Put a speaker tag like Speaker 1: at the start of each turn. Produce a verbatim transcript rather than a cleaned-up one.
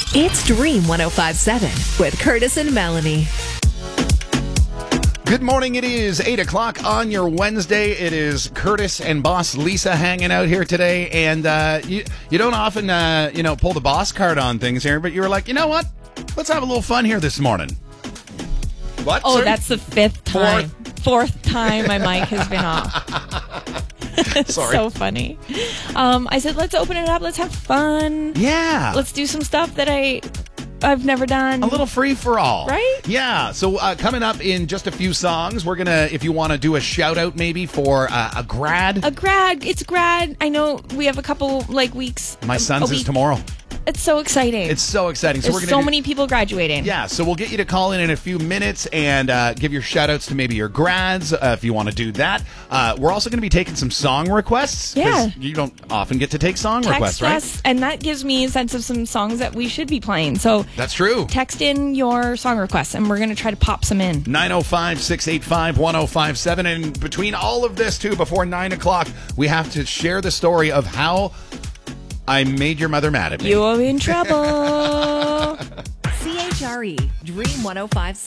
Speaker 1: It's Dream one oh five point seven with Curtis and Melanie.
Speaker 2: Good morning. It is eight o'clock on your Wednesday. It is Curtis and boss Lisa hanging out here today. And uh, you, you don't often, uh, you know, pull the boss card on things here, but you were like, you know what? Let's have a little fun here this morning. What?
Speaker 3: Oh,
Speaker 2: sir?
Speaker 3: that's the fifth time. Fourth, Fourth time my mic has been off.
Speaker 2: Sorry.
Speaker 3: So funny. Um, I said, let's open it up. Let's have fun.
Speaker 2: Yeah.
Speaker 3: Let's do some stuff that I... I've never done.
Speaker 2: A little free for all.
Speaker 3: Right?
Speaker 2: Yeah. So uh, coming up in just a few songs, we're going to, if you want to do a shout out maybe for uh, a grad.
Speaker 3: A grad. It's grad. I know we have a couple like weeks.
Speaker 2: My
Speaker 3: a-
Speaker 2: son's
Speaker 3: a
Speaker 2: is
Speaker 3: week.
Speaker 2: tomorrow.
Speaker 3: It's so exciting.
Speaker 2: It's so exciting. So
Speaker 3: There's
Speaker 2: we're gonna
Speaker 3: so
Speaker 2: do-
Speaker 3: many people graduating.
Speaker 2: Yeah, so we'll get you to call in in a few minutes and uh, give your shout-outs to maybe your grads uh, if you want to do that. Uh, we're also going to be taking some song requests. 'Cause
Speaker 3: Yeah.
Speaker 2: you don't often get to take song
Speaker 3: Text
Speaker 2: requests, right?
Speaker 3: us, and that gives me a sense of some songs that we should be playing. So
Speaker 2: That's true.
Speaker 3: text in your song requests, and we're going to try to pop some in.
Speaker 2: nine oh five, six eight five, one oh five seven. And between all of this, too, before nine o'clock, we have to share the story of how I made your mother mad at me.
Speaker 3: You're in trouble.
Speaker 1: C H R E Dream one oh five point seven.